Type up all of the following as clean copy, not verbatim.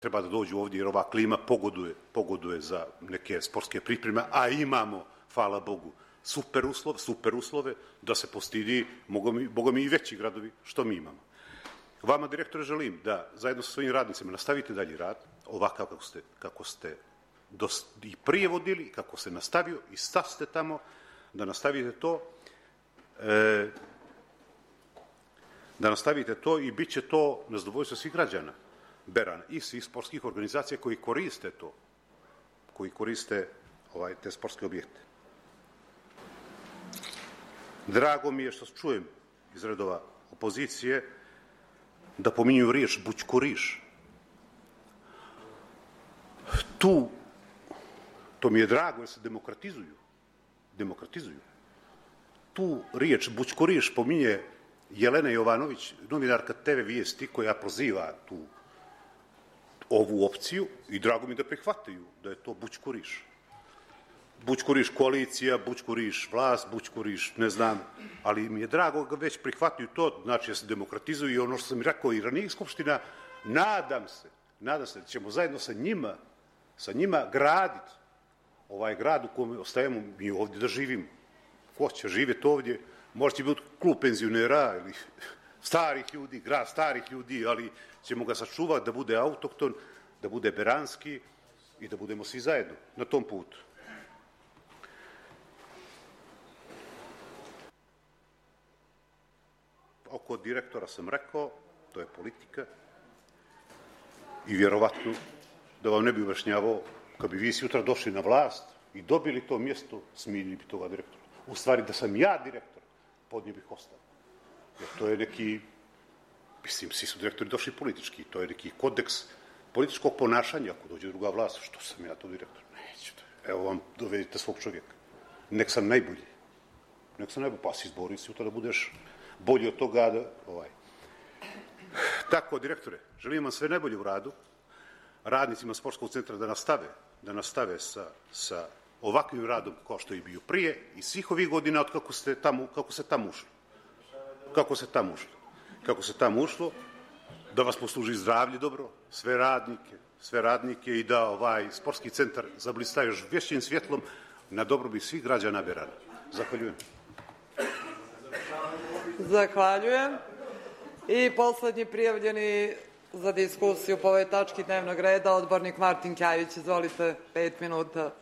treba da dođu ovdje jer ova klima pogoduje za neke sportske pripreme, a imamo, hvala Bogu, super uslove da se postidi, boga mi i veći gradovi što mi imamo. Vama, direktore, želim da zajedno sa svojim radnicima nastavite dalji rad, ovakav kako ste i prije vodili, kako se nastavio i sad ste tamo, da nastavite to i bit će to na zadovoljstvo svih građana Berana i svih sportskih organizacija koji koriste te sportske objekte. Drago mi je što čujem iz redova opozicije da pominju riječ bućkuriš. To mi je drago jer se demokratizuju. Tu riječ bućkuriš pominje Jelena Jovanović, novinarka TV Vijesti, koja proziva ovu opciju i drago mi da prihvataju da je to bućkuriš. Bućkuriš koalicija, bućkuriš vlast, bućkuriš ne znam, ali mi je drago da već prihvataju to, znači da se demokratizuju i ono što sam rekao i ranijih skupština, nadam se da ćemo zajedno sa njima graditi ovaj grad u kome ostajemo mi ovdje da živimo. Ko će živjeti ovdje, možda će biti klub penzionera ili starih ljudi, grad starih ljudi, ali ćemo ga sačuvati da bude autohton, da bude beranski i da budemo svi zajedno na tom putu. Oko direktora sam rekao, to je politika i vjerovatno da vam ne bi objašnjavao, kad bi vi sutra došli na vlast i dobili to mjesto, smijenili bi toga direktora. U stvari da sam ja direktor, pod nje bih ostao. Jer to je neki, mislim, svi su direktori došli politički, to je neki kodeks političkog ponašanja, ako dođe druga vlast, što sam ja to direktor? Neću. Evo vam, dovedite svog čovjeka. Nek sam najbolji, pa si izbori sutra da budeš bolji od toga. Tako, direktore, želim vam sve najbolje u radu, radnicima sportskog centra da nastave sa ovakvim radom kao što je bio prije i svih ovih godina od kako se tamo ušlo, da vas posluži zdravlje dobro, sve radnike i da ovaj sportski centar zablista još vječnim svjetlom na dobrobit svih građana Berana. Zahvaljujem. Zahvaljujem. I poslednji prijavljeni za diskusiju po ovoj tački dnevnog reda, odbornik Martin Kjajić. Izvolite, 5 minuta.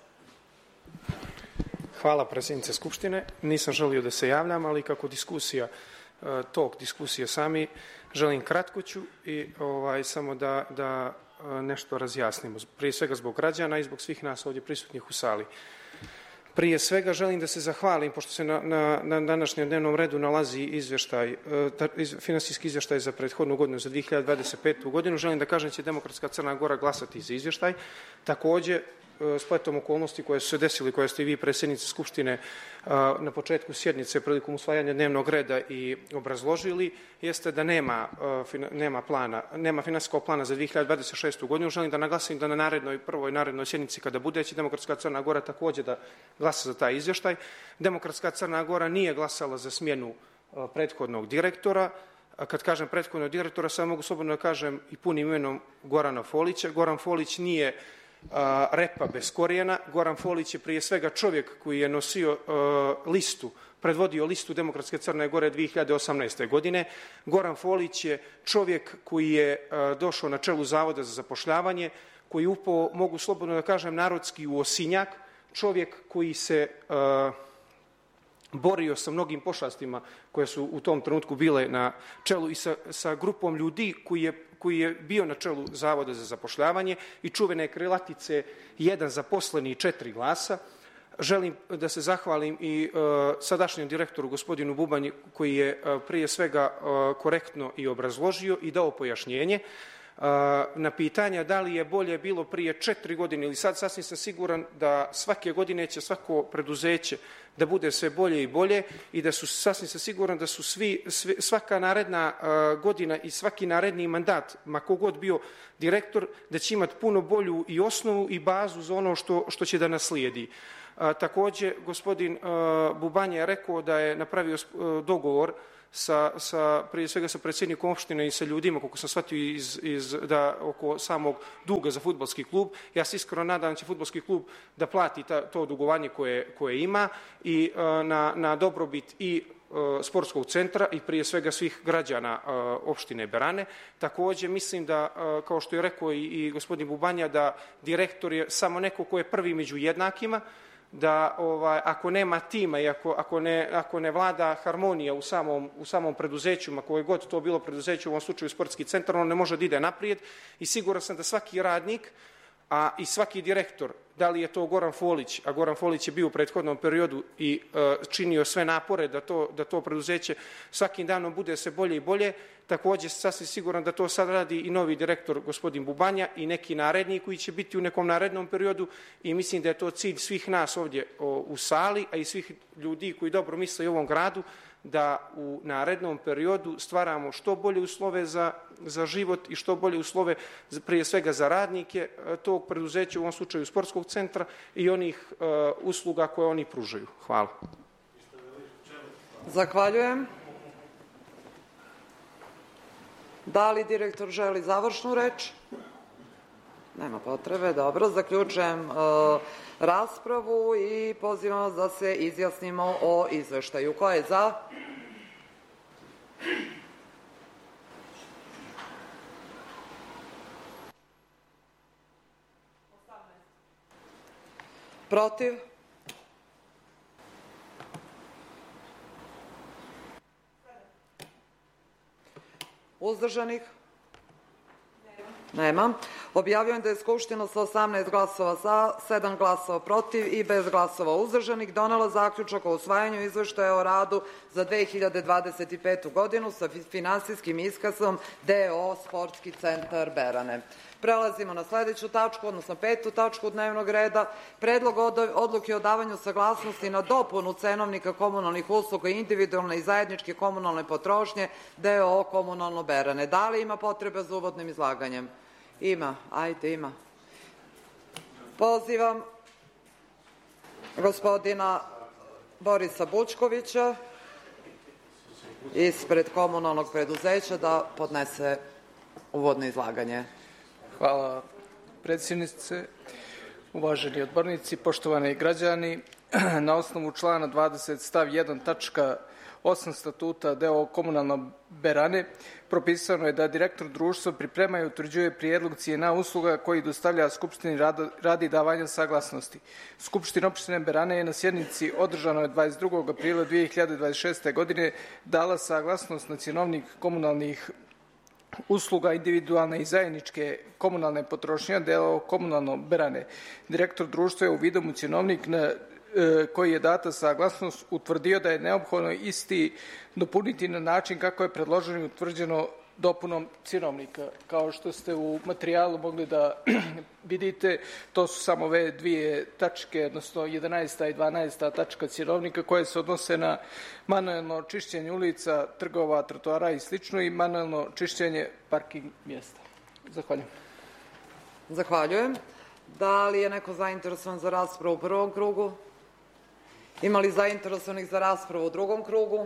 Hvala, predsjednice Skupštine. Nisam želio da se javljam, ali kako tok diskusije sami, želim kratkoću i samo da nešto razjasnimo. Prije svega zbog građana i zbog svih nas ovdje prisutnih u sali. Prije svega želim da se zahvalim, pošto se na današnjem dnevnom redu nalazi finansijski izvještaj za prethodnu godinu, za 2025. godinu. Želim da kažem da će Demokratska Crna Gora glasati za izvještaj. Također, spletom okolnosti koje su se desili, koje ste i vi, predsjednice Skupštine, na početku sjednice prilikom usvajanja dnevnog reda i obrazložili, jeste da nema finansijskog plana za 2026. godinu. Želim da naglasim da na prvoj narednoj sjednici kada bude, će Demokratska Crna Gora također da glasa za taj izvještaj. Demokratska Crna Gora nije glasala za smjenu prethodnog direktora. Kad kažem prethodnog direktora, samo mogu slobodno da kažem i punim imenom Gorana Folića. Goran Folić nije repa bez korijena. Goran Folić je prije svega čovjek koji je nosio predvodio listu Demokratske Crne Gore 2018. godine. Goran Folić je čovjek koji je došao na čelu Zavoda za zapošljavanje, koji je upao, mogu slobodno da kažem, narodski u osinjak, čovjek koji se borio sa mnogim pošastima koje su u tom trenutku bile na čelu i sa grupom ljudi koji je bio na čelu Zavoda za zapošljavanje i čuvene krilatice 1 zaposleni 4 glasa. Želim da se zahvalim i sadašnjem direktoru gospodinu Bubanji koji je prije svega korektno i obrazložio i dao pojašnjenje. Na pitanja da li je bolje bilo prije 4 godine ili sad, sasvim sam siguran da svake godine će svako preduzeće da bude sve bolje i bolje i da su sasvim sam siguran da su svaka naredna godina i svaki naredni mandat, ma kogod bio direktor, da će imati puno bolju i osnovu i bazu za ono što će da naslijedi. Također, gospodin Bubanja je rekao da je napravio dogovor prije svega sa predsjednikom opštine i sa ljudima, koliko sam shvatio oko samog duga za fudbalski klub. Ja se iskreno nadam da će fudbalski klub da plati to dugovanje koje ima i na dobrobit i sportskog centra i prije svega svih građana opštine Berane. Također mislim da, kao što je rekao i gospodin Bubanja, da direktor je samo neko ko je prvi među jednakima, da ako nema tima i ako ne vlada harmonija u samom preduzeću, ma koje god to bilo preduzeće, u ovom slučaju sportski centar, on ne može da ide naprijed i siguran sam da svaki radnik, a i svaki direktor, da li je to Goran Folić, a Goran Folić je bio u prethodnom periodu i činio sve napore da to preduzeće svakim danom bude sve bolje i bolje, također sasvim siguran da to sad radi i novi direktor gospodin Bubanja i neki naredni koji će biti u nekom narednom periodu i mislim da je to cilj svih nas ovdje u sali, a i svih ljudi koji dobro misle i u ovom gradu, da u narednom periodu stvaramo što bolje uslove za život i što bolje uslove prije svega za radnike tog preduzeća, u ovom slučaju sportskog centra i onih usluga koje oni pružaju. Hvala. Zahvaljujem. Da li direktor želi završnu reč? Nema potrebe, dobro. Zaključujem raspravu i pozivam vas da se izjasnimo o izveštaju. Ko je za? Protiv? Uzdržanih? Nema. Objavljujem da je Skupština sa 18 glasova za, 7 glasova protiv i bez glasova uzdržanih donela zaključak o usvajanju izveštaja o radu za 2025. godinu sa finansijskim iskazom DO Sportski centar Berane. Prelazimo na sledeću tačku, odnosno 5. tačku dnevnog reda. Predlog odluke o davanju saglasnosti na dopunu cenovnika komunalnih usluga individualne i zajedničke komunalne potrošnje DO Komunalno Berane. Da li ima potrebe za uvodnim izlaganjem? Ima. Ajde, ima. Pozivam gospodina Borisa Bučkovića ispred komunalnog preduzeća da podnese uvodno izlaganje. Hvala predsjednice, uvaženi odbornici, poštovani građani. Na osnovu člana 20 stav 1 tačka 8 statuta DO Komunalno Berane propisano je da direktor društva priprema i utvrđuje prijedlog cijena usluga koji dostavlja Skupštini radi davanja saglasnosti. Skupština opštine Berane je na sjednici održanoj 22. aprila 2026. godine dala saglasnost na cjenovnik komunalnih usluga individualne i zajedničke komunalne potrošnje DO Komunalno Berane. Direktor društva je uvidom u cjenovnik na koji je data saglasnost utvrdio da je neophodno isti dopuniti na način kako je predloženo i utvrđeno dopunom cjenovnika. Kao što ste u materijalu mogli da vidite, to su samo ove dvije tačke, odnosno 11. i 12. tačka cjenovnika koje se odnose na manuelno čišćenje ulica, trgova, trotoara i slično i manuelno čišćenje parking mjesta. Zahvaljujem. Zahvaljujem. Da li je neko zainteresovan za raspravu u prvom krugu? Ima li zainteresovanih za raspravu u drugom krugu?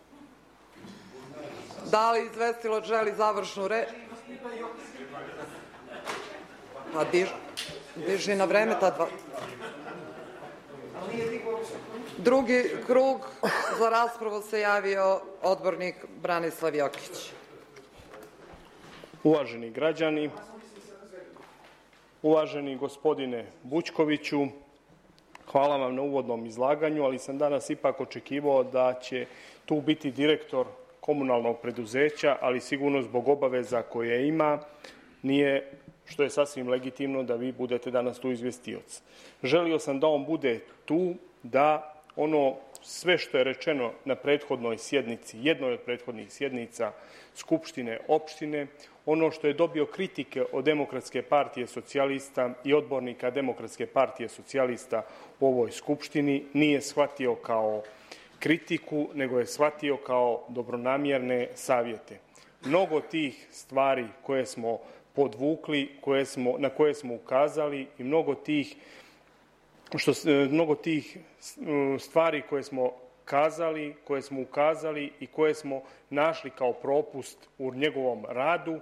Da li izvestilac želi završnu reč? Pa diži na vreme ta dva. Drugi krug za raspravu se javio odbornik Branislav Jokić. Uvaženi građani, uvaženi gospodine Bučkoviću, hvala vam na uvodnom izlaganju, ali sam danas ipak očekivao da će tu biti direktor komunalnog preduzeća, ali sigurno zbog obaveza koje ima, nije, što je sasvim legitimno, da vi budete danas tu izvjestioc. Želio sam da on bude tu, da ono sve što je rečeno na prethodnoj sjednici, jednoj od prethodnih sjednica Skupštine opštine, ono što je dobio kritike od Demokratske partije socijalista i odbornika Demokratske partije socijalista u ovoj Skupštini, nije shvatio kao kritiku, nego je shvatio kao dobronamjerne savjete. Mnogo tih stvari koje smo podvukli, na koje smo ukazali i mnogo tih stvari koje smo kazali, koje smo ukazali i koje smo našli kao propust u njegovom radu,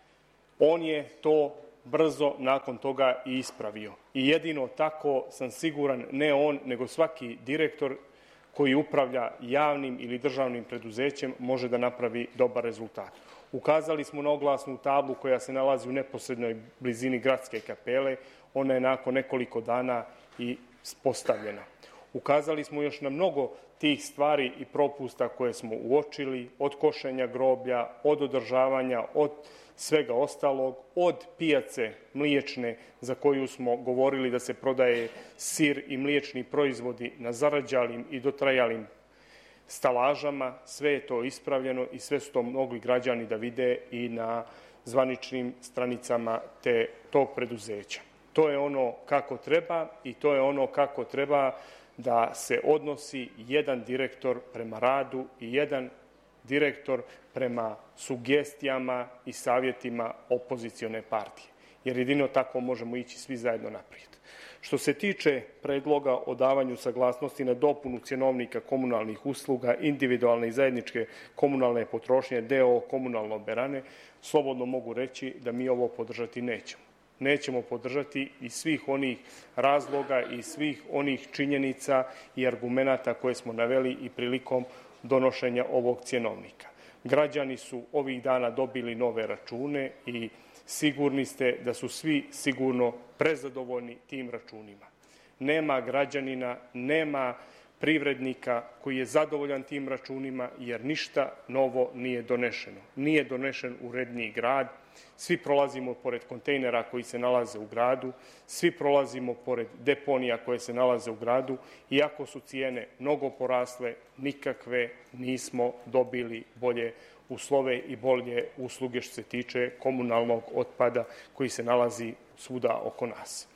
on je to brzo nakon toga i ispravio. I jedino tako sam siguran, ne on, nego svaki direktor koji upravlja javnim ili državnim preduzećem može da napravi dobar rezultat. Ukazali smo na oglasnu tablu koja se nalazi u neposrednoj blizini gradske kapele. Ona je nakon nekoliko dana i postavljena. Ukazali smo još na mnogo tih stvari i propusta koje smo uočili, od košenja groblja, od održavanja, od svega ostalog, od pijace mliječne za koju smo govorili da se prodaje sir i mliječni proizvodi na zarađalim i dotrajalim stalažama. Sve je to ispravljeno i sve su to mogli građani da vide i na zvaničnim stranicama tog preduzeća. To je ono kako treba i to je ono kako treba da se odnosi jedan direktor prema radu i jedan direktor prema sugestijama i savjetima opozicione partije. Jer jedino tako možemo ići svi zajedno naprijed. Što se tiče predloga o davanju saglasnosti na dopunu cjenovnika komunalnih usluga, individualne i zajedničke komunalne potrošnje, d.o.o. Komunalno Berane, slobodno mogu reći da mi ovo podržati nećemo. Nećemo podržati iz svih onih razloga i svih onih činjenica i argumenata koje smo naveli i prilikom donošenja ovog cjenovnika. Građani su ovih dana dobili nove račune i sigurni ste da su svi sigurno prezadovoljni tim računima. Nema građanina, nema privrednika koji je zadovoljan tim računima jer ništa novo nije donešeno. Nije donešen uredniji grad, svi prolazimo pored kontejnera koji se nalaze u gradu, svi prolazimo pored deponija koje se nalaze u gradu, iako su cijene mnogo porasle, nikakve nismo dobili bolje uslove i bolje usluge što se tiče komunalnog otpada koji se nalazi svuda oko nas.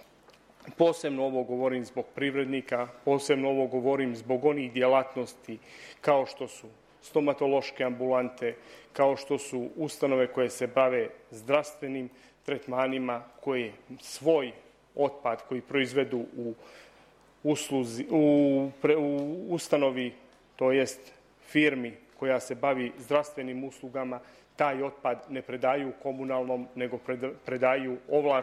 Posebno ovo govorim zbog privrednika, posebno ovo govorim zbog onih djelatnosti kao što su stomatološke ambulante, kao što su ustanove koje se bave zdravstvenim tretmanima, koje svoj otpad koji proizvedu u ustanovi, to jest firmi koja se bavi zdravstvenim uslugama, taj otpad ne predaju komunalnom, nego predaju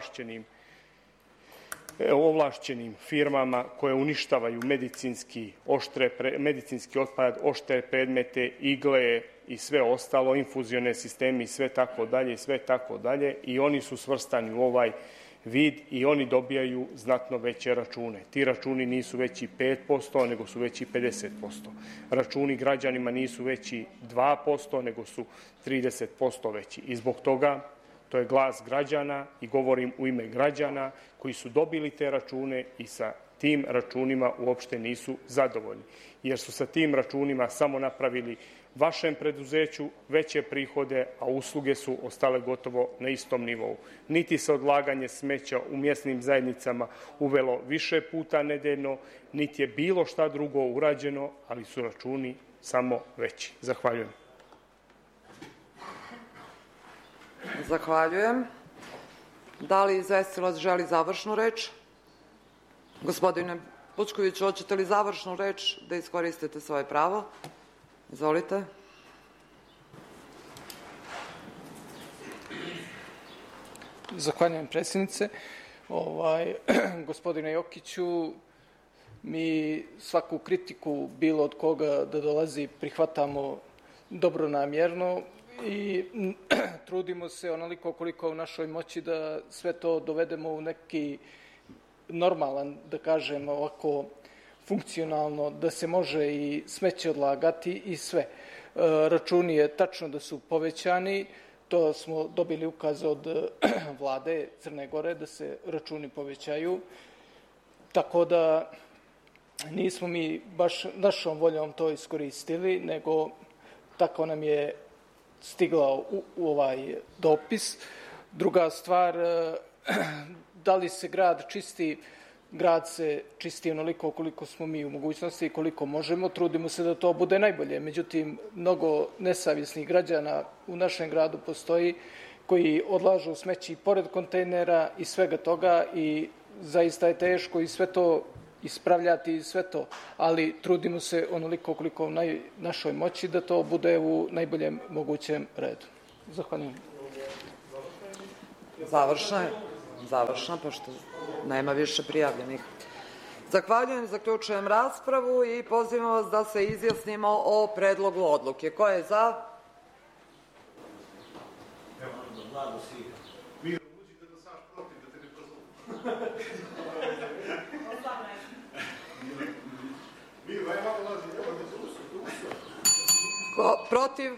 ovlašćenim firmama koje uništavaju medicinski otpad, oštre predmete, igle i sve ostalo, infuzione sistemi i sve tako dalje i oni su svrstani u ovaj vid i oni dobijaju znatno veće račune. Ti računi nisu veći 5%, nego su veći 50%. Računi građanima nisu veći 2%, nego su 30% veći. I zbog toga, to je glas građana i govorim u ime građana koji su dobili te račune i sa tim računima uopšte nisu zadovoljni. Jer su sa tim računima samo napravili vašem preduzeću veće prihode, a usluge su ostale gotovo na istom nivou. Niti se odlaganje smeća u mjesnim zajednicama uvelo više puta nedeljno, niti je bilo šta drugo urađeno, ali su računi samo veći. Zahvaljujem. Zahvaljujem. Da li izvestilac želi završnu reč? Gospodine Pučkoviću, hoćete li završnu reč da iskoristite svoje pravo? Izvolite. Zahvaljujem, predsjednice. Gospodine Jokiću, mi svaku kritiku bilo od koga da dolazi prihvatamo dobronamjerno i trudimo se onoliko koliko u našoj moći da sve to dovedemo u neki normalan, da kažem ovako, funkcionalno, da se može i smeće odlagati i sve. Računi je tačno da su povećani, to smo dobili ukaz od vlade Crne Gore da se računi povećaju, tako da nismo mi baš našom voljom to iskoristili, nego tako nam je stigao u ovaj dopis. Druga stvar, da li se grad čisti? Grad se čisti onoliko koliko smo mi u mogućnosti i koliko možemo. Trudimo se da to bude najbolje. Međutim, mnogo nesavjesnih građana u našem gradu postoji koji odlažu smeći pored kontejnera i svega toga i zaista je teško i sve to ispravljati sve to, ali trudimo se onoliko koliko u našoj moći da to bude u najboljem mogućem redu. Zahvaljujem. Završna, pošto nema više prijavljenih. Zahvaljujem, zaključujem raspravu i pozivam vas da se izjasnimo o predlogu odluke. Ko je za? Protiv?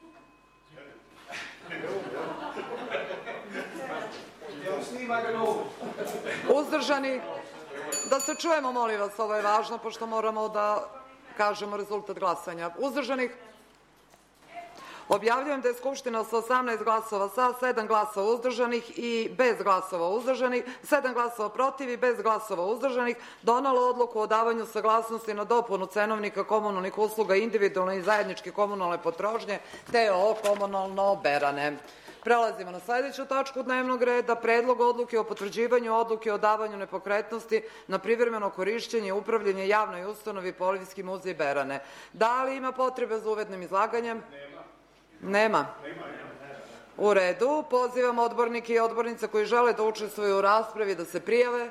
Uzdržani? Da se čujemo, molim vas, ovo je važno, pošto moramo da kažemo rezultat glasanja. Uzdržanih? Objavljujem da je Skupština sa 18 glasova za, 7 glasova uzdržanih i bez glasova uzdržanih, 7 glasova protiv i bez glasova uzdržanih, donela odluku o davanju saglasnosti na dopunu cenovnika komunalnih usluga individualne i zajedničke komunalne potrošnje, TO komunalno Berane. Prelazimo na sledeću tačku dnevnog reda, Predlog odluke o potvrđivanju odluke o davanju nepokretnosti na privremeno korišćenje i upravljanje javnoj ustanovi Policijski muzej Berane. Da li ima potrebe za uvodnim izlaganjem? Nema. U redu. Pozivam odbornike i odbornice koji žele da učestvuju u raspravi da se prijave.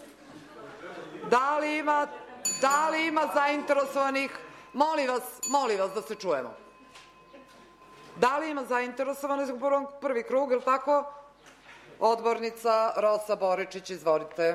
Da li ima zainteresovanih? Molim vas da se čujemo. Da li ima zainteresovanih za prvi krug, ili tako? Odbornica Rosa Boričić, izvolite.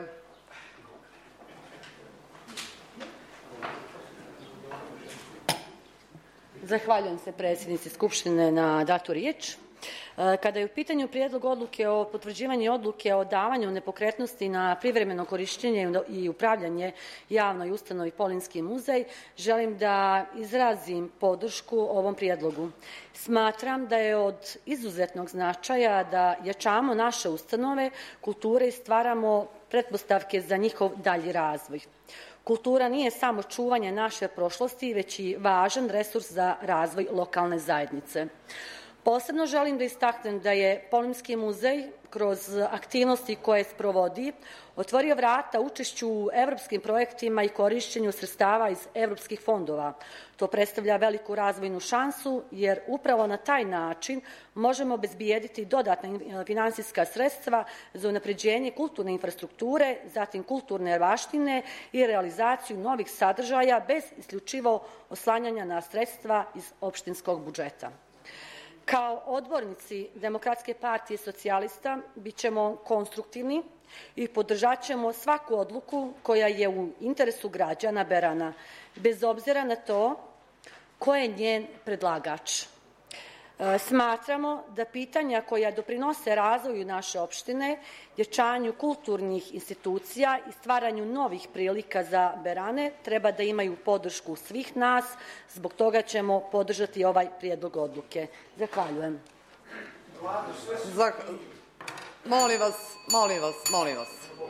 Zahvaljujem se predsjednici Skupštine na datu riječ. Kada je u pitanju prijedlog odluke o potvrđivanju odluke o davanju nepokretnosti na privremeno korišćenje i upravljanje javnoj ustanovi Policijski muzej, želim da izrazim podršku ovom prijedlogu. Smatram da je od izuzetnog značaja da jačamo naše ustanove kulture i stvaramo pretpostavke za njihov dalji razvoj. Kultura nije samo čuvanje naše prošlosti, već i važan resurs za razvoj lokalne zajednice. Posebno želim da istaknem da je Policijski muzej kroz aktivnosti koje sprovodi otvorio vrata učešću u evropskim projektima i korišćenju sredstava iz evropskih fondova. To predstavlja veliku razvojnu šansu, jer upravo na taj način možemo obezbijediti dodatna finansijska sredstva za unapređenje kulturne infrastrukture, zatim kulturne baštine i realizaciju novih sadržaja bez isključivo oslanjanja na sredstva iz opštinskog budžeta. Kao odbornici Demokratske partije socijalista bićemo konstruktivni i podržat ćemo svaku odluku koja je u interesu građana Berana, bez obzira na to ko je njen predlagač. Smatramo da pitanja koja doprinose razvoju naše opštine, jačanju kulturnih institucija i stvaranju novih prilika za Berane treba da imaju podršku svih nas, zbog toga ćemo podržati ovaj prijedlog odluke. Zahvaljujem. Molim vas.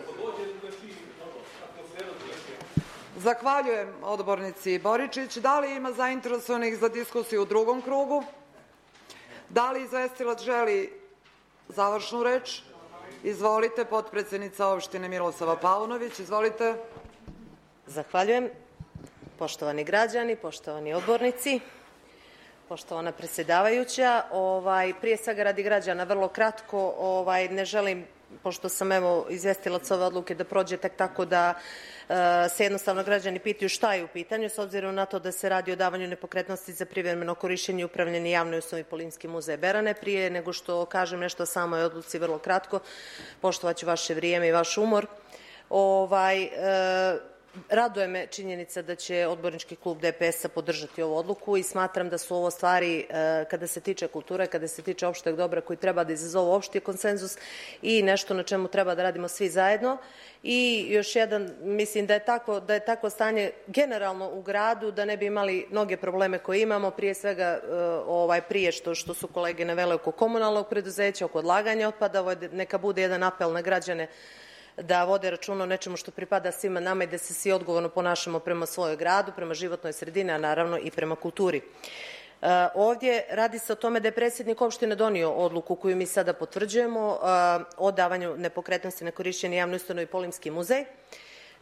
Zahvaljujem odbornici Boričić. Da li ima zainteresovanih za diskusiju u drugom krugu? Da li izvestilac želi završnu reč? Izvolite, potpredsednica opštine Milosava Paunović. Izvolite. Zahvaljujem. Poštovani građani, poštovani odbornici, poštovana predsjedavajuća, prije svega radi građana vrlo kratko, ne želim, pošto sam izvestilac ove odluke, da prođe tek tako da se jednostavno građani pitaju šta je u pitanju, s obzirom na to da se radi o davanju nepokretnosti za privremeno korišćenje i upravljanje javnoj ustanovi Policijski muzej Berane. Prije nego što kažem nešto o samoj odluci, vrlo kratko, poštovaću vaše vrijeme i vaš umor. Raduje me činjenica da će odbornički klub DPS-a podržati ovu odluku i smatram da su ovo stvari, kada se tiče kulture, kada se tiče opšteg dobra, koji treba da izazovu opšti konsenzus i nešto na čemu treba da radimo svi zajedno. I još jedan, mislim da je takvo stanje generalno u gradu, da ne bi imali mnoge probleme koje imamo, prije svega prije što su kolege navele oko komunalnog preduzeća, oko odlaganja otpada, neka bude jedan apel na građane da vode računa o nečemu što pripada svima nama i da se svi odgovorno ponašamo prema svojoj gradu, prema životnoj sredini, a naravno i prema kulturi. Ovdje radi se o tome da je predsjednik opštine donio odluku koju mi sada potvrđujemo o davanju nepokretnosti na korišćenje javnoj ustanovi Policijski muzej.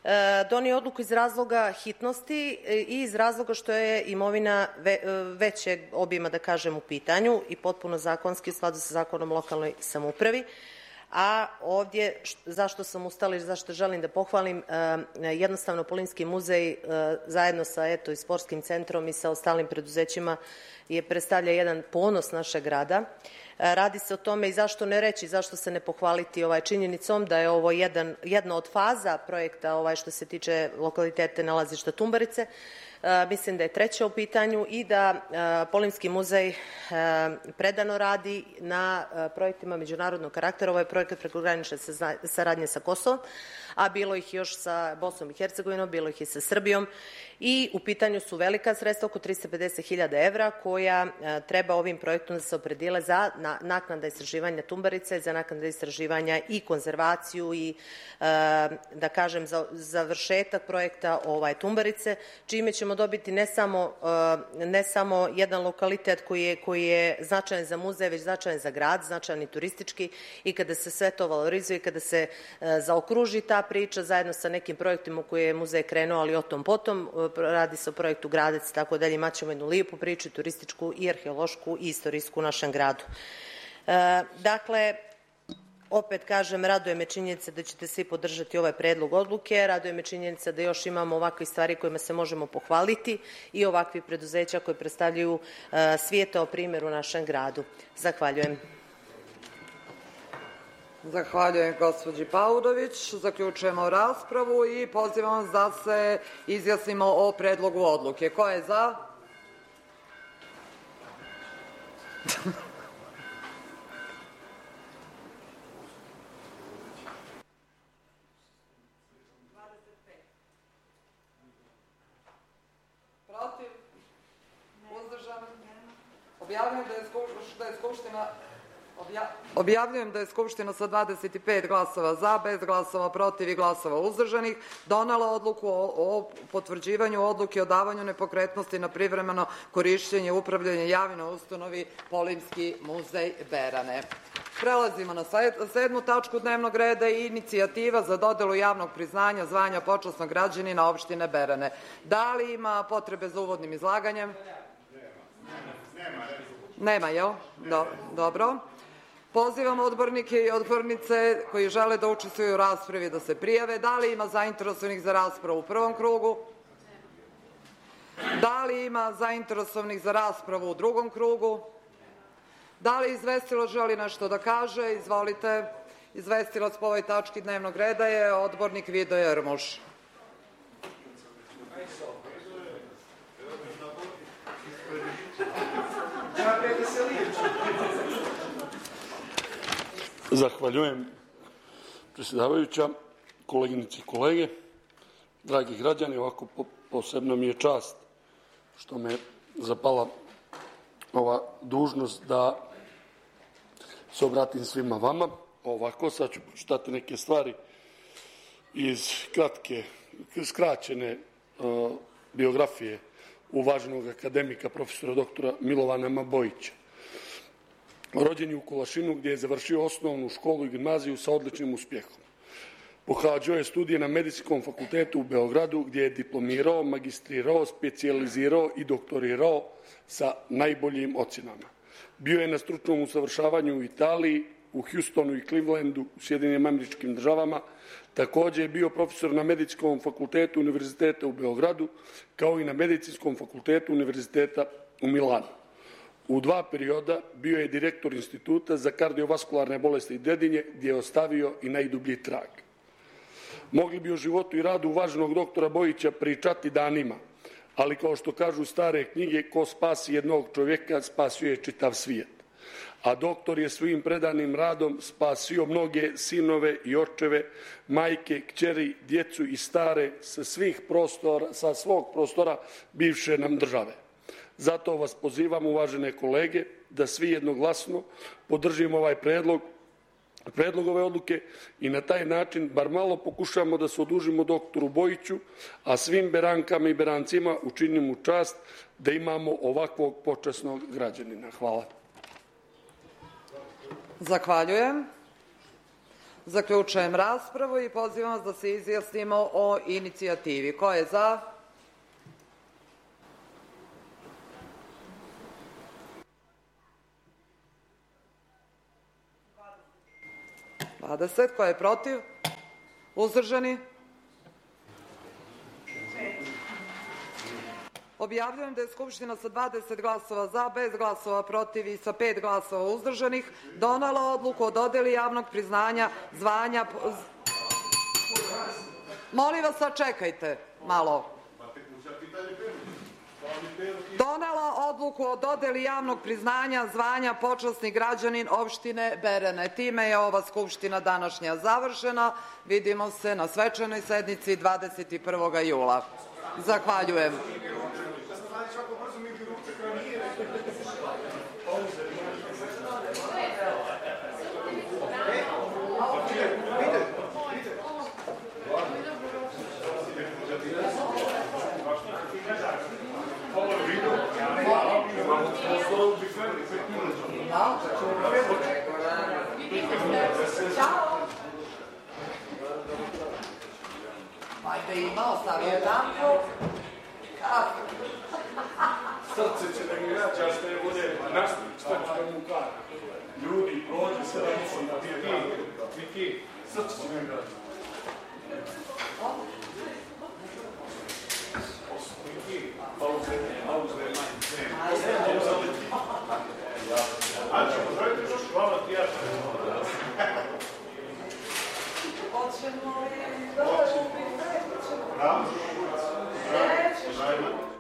donio odluku iz razloga hitnosti i iz razloga što je imovina većeg obima, da kažem, u pitanju i potpuno zakonski u skladu sa Zakonom o lokalnoj samoupravi. A ovdje zašto sam ustala i zašto želim da pohvalim, jednostavno Polimski muzej zajedno sa i sportskim centrom i sa ostalim preduzećima predstavlja jedan ponos našeg grada. Radi se o tome i zašto ne reći, zašto se ne pohvaliti činjenicom da je ovo jedna od faza projekta što se tiče lokalitete nalazišta Tumbarice. Mislim da je treća u pitanju i da Polimski muzej predano radi na projektima međunarodnog karaktera. Ovo je projekat prekogranične saradnje sa Kosovom, a bilo ih još sa Bosnom i Hercegovinom, bilo ih i sa Srbijom i u pitanju su velika sredstva, oko 350.000 evra, koja treba ovim projektom da se opredile za naknada istraživanja Tumbarice, za naknada istraživanja i konzervaciju i, da kažem, za završetak projekta Tumbarice, čime ćemo dobiti ne samo jedan lokalitet koji je značajan za muzej, već značajan za grad, značajan i turistički, i kada se sve to valorizuje, kada se zaokruži ta priča zajedno sa nekim projektima u koje je muzej krenuo, ali o tom potom, radi se o projektu Gradec i tako dalje, imat ćemo jednu lijepu priču, turističku i arheološku i istorijsku u našem gradu. Dakle, opet kažem, raduje me činjenica da ćete svi podržati ovaj predlog odluke, raduje me činjenica da još imamo ovakve stvari kojima se možemo pohvaliti i ovakvih preduzeća koje predstavljaju svijetao primjer u našem gradu. Zahvaljujem. Zahvaljujem gospođi Paunović. Zaključujemo raspravu i pozivam vas da se izjasnimo o predlogu odluke. Ko je za? Protiv? Uzdržan? Objavljujem da je Skupština sa 25 glasova za, bez glasova protiv i glasova uzdržanih donela odluku o potvrđivanju odluke o davanju nepokretnosti na privremeno korišćenje i upravljanje javnoj ustanovi Polimski muzej Berane. Prelazimo na 7. tačku dnevnog reda i inicijativa za dodelu javnog priznanja zvanja počasnog građanina opštine Berane. Da li ima potrebe za uvodnim izlaganjem? Nema, jel? Dobro. Pozivam odbornike i odbornice koji žele da učestvuju u raspravi da se prijave. Da li ima zainteresovanih za raspravu u prvom krugu? Da li ima zainteresovanih za raspravu u drugom krugu? Da li izvestilac želi nešto da kaže? Izvolite. Izvestilac po ovoj tački dnevnog reda je odbornik Vido Jermuš. Zahvaljujem, predsjedavajuća, koleginice i kolege, dragi građani. Ovako posebno mi je čast što me zapala ova dužnost da se obratim svima vama. Ovako, sad ću pročitati neke stvari iz skraćene biografije uvaženog akademika profesora doktora Milovana M. Bojića. Rođen je u Kolašinu, gdje je završio osnovnu školu i gimnaziju sa odličnim uspjehom. Pohađao je studije na Medicinskom fakultetu u Beogradu, gdje je diplomirao, magistrirao, specijalizirao i doktorirao sa najboljim ocjenama. Bio je na stručnom usavršavanju u Italiji, u Houstonu i Clevelandu u Sjedinjenim Američkim Državama. Također je bio profesor na Medicinskom fakultetu Univerziteta u Beogradu, kao i na Medicinskom fakultetu Univerziteta u Milanu. U 2 perioda bio je direktor Instituta za kardiovaskularne bolesti i Dedinje, gdje je ostavio i najdublji trag. Mogli bi o životu i radu uvaženog doktora Bojića pričati danima, ali kao što kažu stare knjige, ko spasi jednog čovjeka, spasio je čitav svijet. A doktor je svojim predanim radom spasio mnoge sinove i očeve, majke, kćeri, djecu i stare sa svog prostora bivše nam države. Zato vas pozivam, uvažene kolege, da svi jednoglasno podržimo ovaj predlog ove odluke i na taj način bar malo pokušamo da se odužimo doktoru Bojiću, a svim Berankama i Berancima učinimo čast da imamo ovakvog počasnog građanina. Hvala. Zahvaljujem. Zaključujem raspravu i pozivam vas da se izjasnimo o inicijativi. Ko je za? Ko je protiv? Uzdržani? Objavljujem da je Skupština sa 20 glasova za, bez glasova protiv i sa 5 glasova uzdržanih donela odluku o dodeli javnog priznanja zvanja... Molim vas, sačekajte malo. Donela odluku o dodeli javnog priznanja zvanja počasni građanin opštine Berene. Time je ova Skupština današnja završena. Vidimo se na svečanoj sednici 21. jula. Zahvaljujem. Ajde, ima, ostavio tanko. Srce će da mi rađa što je ovdje nastaviti, što će mu kada. Ljudi, prođe se da mislim da ti je kada. Viki, srce će mi rađa. Viki, pauze, ajde, pozdravite još, hvala ti ja. Hoćemo li da ubiti? Nećemo.